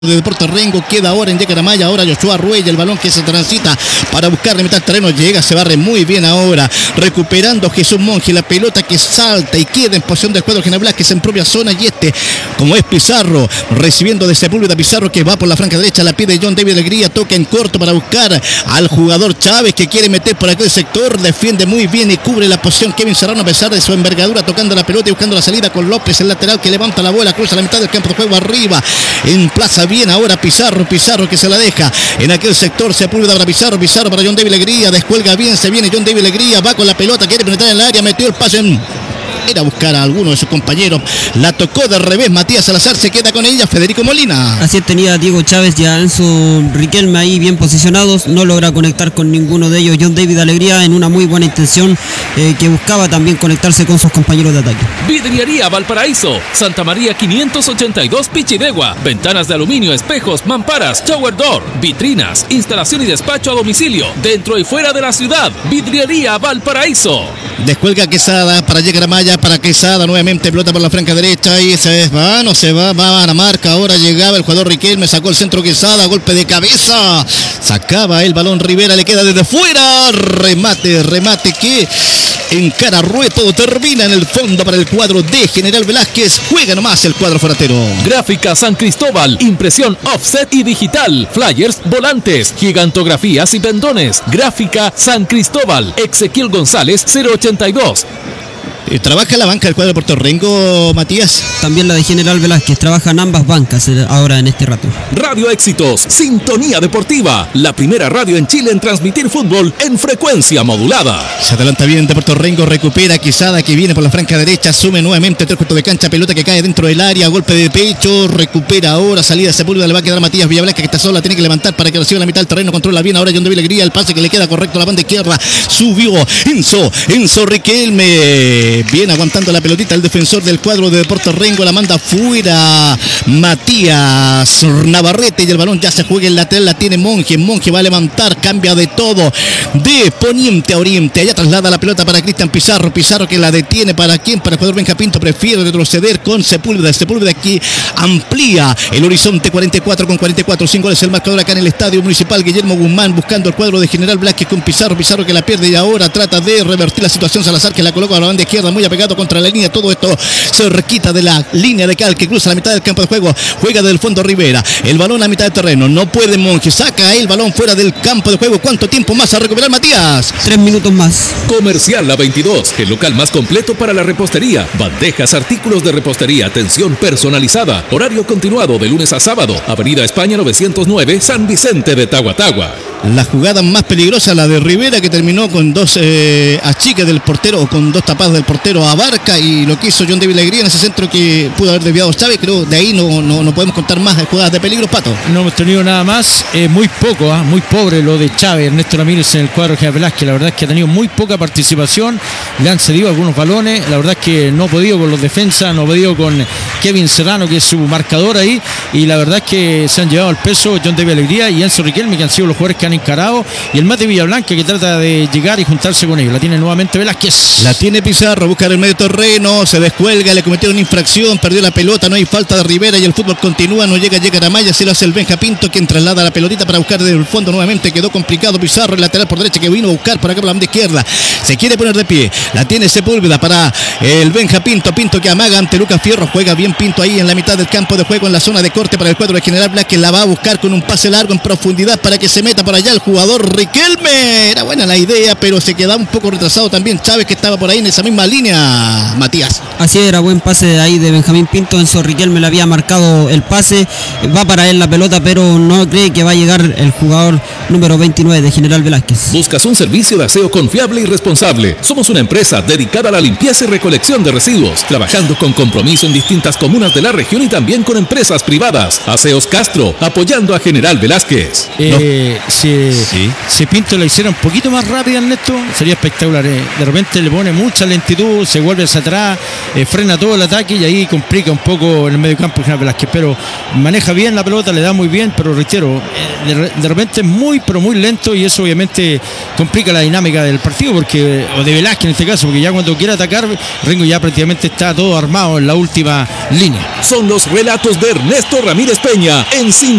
de Deportes Rengo, queda ahora en Yacaramaya, ahora Joshua Ruella, el balón que se transita para buscar de mitad del terreno, llega, se barre muy bien ahora, recuperando Jesús Monge, la pelota que salta y queda en posición del cuadro General Velázquez en propia zona, y como es Pizarro, recibiendo de Sepúlveda, Pizarro que va por la franca derecha, la pide John David Alegría, toca en corto para buscar al jugador Chávez que quiere meter por aquel sector, defiende muy bien y cubre la posición Kevin Serrano a pesar de su envergadura, tocando la pelota y buscando la salida con López, el lateral que levanta la bola, cruza la mitad del campo de juego arriba, en plaza bien ahora Pizarro que se la deja en aquel sector, Sepúlveda para Pizarro para John David Alegría, descuelga bien, se viene John David Alegría, va con la pelota, quiere penetrar en el área, metió el pase ir a buscar a alguno de sus compañeros, la tocó de revés, Matías Salazar se queda con ella, Federico Molina. Así tenía Diego Chávez y a Enzo Riquelme ahí bien posicionados, no logra conectar con ninguno de ellos. John David Alegría en una muy buena intención que buscaba también conectarse con sus compañeros de ataque. Vidriería Valparaíso, Santa María 582 Pichidegua, ventanas de aluminio, espejos, mamparas, shower door, vitrinas, instalación y despacho a domicilio, dentro y fuera de la ciudad. Vidriería Valparaíso. Descuelga Quesada para llegar a Maya, para Quesada, nuevamente pelota por la franca derecha y va a la marca, ahora llegaba el jugador Riquelme, sacó el centro Quesada, golpe de cabeza, sacaba el balón Rivera, le queda desde fuera, remate que encara Rué, todo termina en el fondo para el cuadro de General Velázquez, juega nomás el cuadro forastero. Gráfica San Cristóbal, impresión offset y digital, flyers, volantes, gigantografías y pendones. Gráfica San Cristóbal, Ezequiel González 082. ¿Trabaja la banca del cuadro de Puerto Rengo, Matías? También la de General Velázquez, trabajan ambas bancas ahora en este rato. Radio Éxitos, Sintonía Deportiva, la primera radio en Chile en transmitir fútbol en frecuencia modulada. Se adelanta bien de Puerto Rengo, recupera Quesada que viene por la franca derecha, asume nuevamente 3 cuartos de cancha, pelota que cae dentro del área, golpe de pecho, recupera ahora, salida de Sepúlveda, le va a quedar Matías Villablanca que está sola, tiene que levantar para que reciba la mitad del terreno, controla bien ahora John David Alegría, el pase que le queda correcto a la banda izquierda, subió Enzo Riquelme. Bien aguantando la pelotita el defensor del cuadro de Deportes Rengo, la manda fuera Matías Navarrete y el balón ya se juega en lateral, la tiene Monge va a levantar, cambia de todo de poniente a oriente, allá traslada la pelota para Cristian Pizarro que la detiene, ¿para quién? Para el jugador Benja Pinto, prefiere retroceder con Sepúlveda aquí amplía el horizonte 44 con 44, 5 goles el marcador acá en el Estadio Municipal. Guillermo Guzmán buscando el cuadro de General Velázquez con Pizarro que la pierde y ahora trata de revertir la situación, Salazar que la coloca a la banda izquierda, muy apegado contra la línea, todo esto cerquita de la línea de cal que cruza la mitad del campo de juego, juega del fondo Rivera, el balón a mitad de terreno, no puede Monge, saca el balón fuera del campo de juego. ¿Cuánto tiempo más a recuperar, Matías? 3 minutos más. Comercial La 22, el local más completo para la repostería, bandejas, artículos de repostería, atención personalizada, horario continuado de lunes a sábado, Avenida España 909, San Vicente de Tahuatahua. La jugada más peligrosa, la de Rivera, que terminó con 2 achiques del portero, o con 2 tapadas del portero Abarca, y lo que hizo John David Alegría en ese centro que pudo haber desviado Chávez. Creo de ahí no podemos contar más jugadas de peligro, Pato. No hemos tenido nada más, muy poco, muy pobre lo de Chávez, Ernesto Ramírez en el cuadro de Velázquez. La verdad es que ha tenido muy poca participación, le han cedido algunos balones, la verdad es que no ha podido con los defensas, no ha podido con Kevin Serrano, que es su marcador ahí, y la verdad es que se han llevado al peso John David Alegría y Enzo Riquelme, que han sido los jugadores que han encarado, y el Mate Villablanca que trata de llegar y juntarse con ellos. La tiene nuevamente Velázquez. La tiene Pizarro, busca el medio terreno, se descuelga, le cometieron una infracción, perdió la pelota, no hay falta de Rivera y el fútbol continúa, no llega a Maya, se lo hace el Benja Pinto, quien traslada la pelotita para buscar desde el fondo nuevamente, quedó complicado Pizarro, el lateral por derecha que vino a buscar por acá por la banda izquierda, se quiere poner de pie, la tiene Sepúlveda para el Benja Pinto que amaga ante Lucas Fierro, juega bien Pinto ahí en la mitad del campo de juego, en la zona de corte para el cuadro de General Velázquez, la va a buscar con un pase largo en profundidad para que se meta por allá el jugador Riquelme. Era buena la idea, pero se quedaba un poco retrasado también Chávez, que estaba por ahí en esa misma línea, Matías. Así era, buen pase ahí de Benjamín Pinto. Enzo Riquelme le había marcado el pase, va para él la pelota, pero no cree que va a llegar el jugador número 29 de General Velázquez. ¿Buscas un servicio de aseo confiable y responsable? Somos una empresa dedicada a la limpieza y recolección de residuos, trabajando con compromiso en distintas comunas de la región y también con empresas privadas. Aseos Castro, apoyando a General Velázquez. Si Pinto la hiciera un poquito más rápida, Ernesto, sería espectacular. De repente le pone mucha lentitud, se vuelve hacia atrás, frena todo el ataque y ahí complica un poco en el medio campo General Velázquez, pero maneja bien la pelota, le da muy bien, pero reitero, de repente es muy pero muy lento, y eso obviamente complica la dinámica del partido, porque, o de Velázquez en este caso, porque ya cuando quiere atacar, Rengo ya prácticamente está todo armado en la última línea. Son los relatos de Ernesto Ramírez Peña en